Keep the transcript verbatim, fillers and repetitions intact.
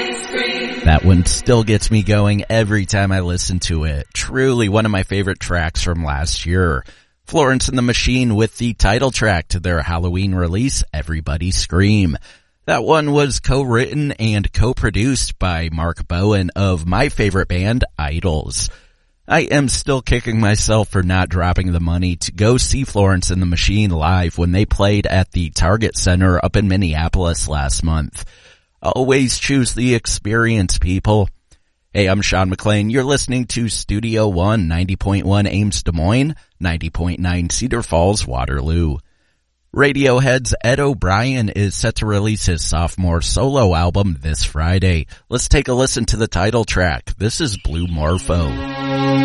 That one still gets me going every time I listen to it. Truly one of my favorite tracks from last year. Florence and the Machine with the title track to their Halloween release, Everybody Scream. That one was co-written and co-produced by Mark Bowen of my favorite band, Idols. I am still kicking myself for not dropping the money to go see Florence and the Machine live when they played at the Target Center up in Minneapolis last month. Always choose the experience, people. Hey, I'm Sean McLean. You're listening to Studio One, ninety point one Ames Des Moines, ninety point nine Cedar Falls, Waterloo. Radiohead's Ed O'Brien is set to release his sophomore solo album this Friday. Let's take a listen to the title track. This is Blue Morpho.